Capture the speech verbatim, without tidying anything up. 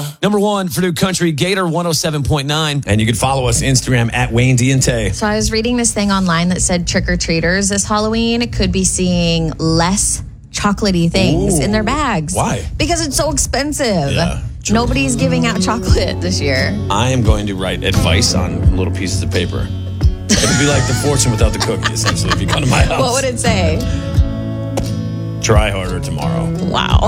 Number one for New Country, Gator one oh seven point nine. And you can follow us Instagram at Wayne D and Tay. So I was reading this thing online that said trick-or-treaters this Halloween could be seeing less chocolatey things Ooh. in their bags. Why? Because it's so expensive. Yeah, true. Nobody's giving out chocolate this year. I am going to write advice on little pieces of paper. It'll be like the fortune without the cookie, essentially, if you come to my house. What would it say? Try harder tomorrow. Wow.